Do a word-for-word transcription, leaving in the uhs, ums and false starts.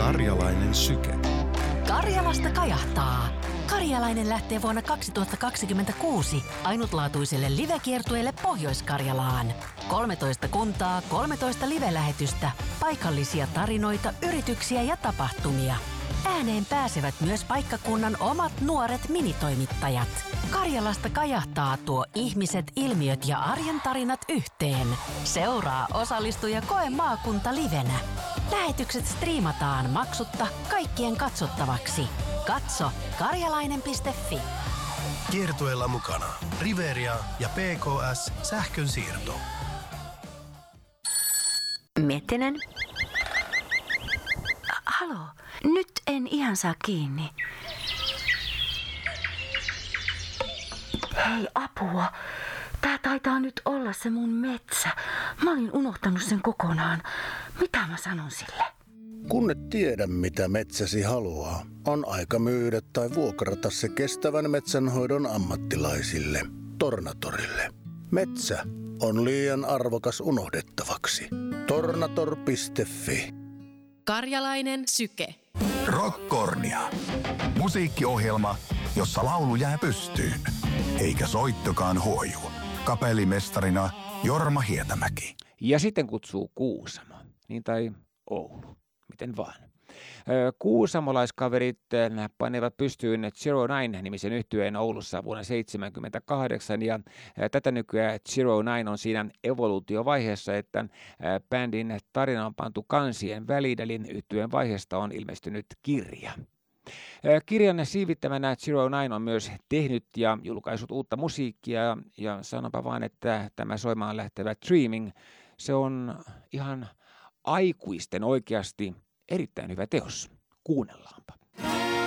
Karjalainen syke. Karjalasta kajahtaa. Karjalainen lähtee vuonna kaksituhattakaksikymmentäkuusi ainutlaatuiselle livekiertueelle Pohjois-Karjalaan. kolmetoista kuntaa, kolmetoista live-lähetystä, paikallisia tarinoita, yrityksiä ja tapahtumia. Ääneen pääsevät myös paikkakunnan omat nuoret minitoimittajat. Karjalasta kajahtaa tuo ihmiset, ilmiöt ja arjen tarinat yhteen. Seuraa, osallistu ja koe maakunta livenä. Lähetykset striimataan maksutta kaikkien katsottavaksi. Katso karjalainen piste fi. Kiertueella mukana Riveria ja P K S Sähkönsiirto. Miettinen. Halo, nyt en ihan saa kiinni. Hei, apua. Tää taitaa nyt olla se mun metsä. Mä olin unohtanut sen kokonaan. Mitä mä sanon sille? Kun et tiedä, mitä metsäsi haluaa, on aika myydä tai vuokrata se kestävän metsänhoidon ammattilaisille, Tornatorille. Metsä on liian arvokas unohdettavaksi. Tornator piste fi. Karjalainen syke. Rockkornia. Musiikkiohjelma, jossa laulu jää pystyyn, eikä soittokaan huoju. Kapellimestarina Jorma Hietämäki. Ja sitten kutsuu Kuusamo, niin tai Oulu, miten vaan. Kuusamolaiskaverit panivat pystyyn Zero Nine-nimisen yhtyeen Oulussa vuonna seitsemänkymmentäkahdeksan ja tätä nykyään Zero Nine on siinä evoluutiovaiheessa, että bändin tarina on pantu kansien väliin, eli yhtyeen vaiheesta on ilmestynyt kirja. Kirjan siivittämänä Zero Nine on myös tehnyt ja julkaisut uutta musiikkia ja sanonpa vaan, että tämä soimaan lähtevä Dreaming, se on ihan aikuisten oikeasti erittäin hyvä teos. Kuunnellaanpa.